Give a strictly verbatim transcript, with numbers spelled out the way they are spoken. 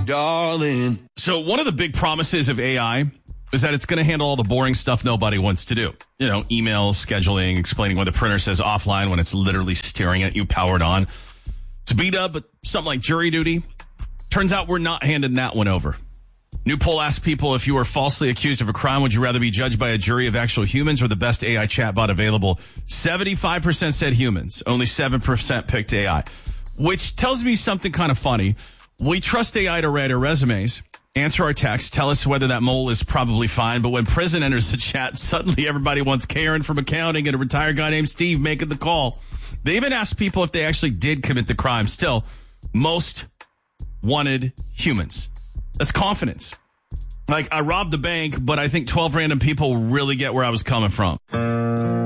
darling. So one of the big promises of A I is that it's going to handle all the boring stuff nobody wants to do. You know, emails, scheduling, explaining when the printer says offline when it's literally staring at you powered on. Speed up, but something like jury duty. Turns out we're not handing that one over. New poll asks people, if you were falsely accused of a crime, would you rather be judged by a jury of actual humans or the best A I chatbot available? seventy-five percent said humans. Only seven percent picked A I, which tells me something kind of funny. We trust A I to write our resumes, answer our texts, tell us whether that mole is probably fine. But when prison enters the chat, suddenly everybody wants Karen from accounting and a retired guy named Steve making the call. They even asked people if they actually did commit the crime. Still, most wanted humans. That's confidence. Like, I robbed the bank, but I think twelve random people really get where I was coming from.